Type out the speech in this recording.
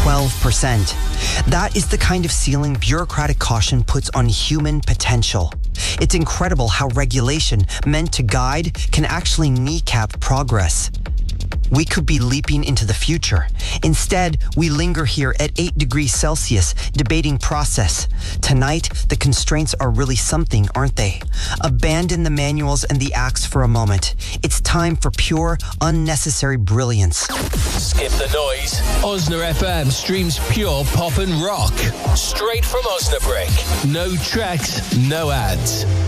12%. That is the kind of ceiling bureaucratic caution puts on human potential. It's incredible how regulation meant to guide can actually kneecap progress. We could be leaping into the future. Instead, we linger here at 8 degrees Celsius, debating process. Tonight, the constraints are really something, aren't they? Abandon the manuals and the acts for a moment. It's time for pure, unnecessary brilliance. Skip the noise. Osna FM streams pure pop and rock. Straight from Osnabrück. No tracks, no ads.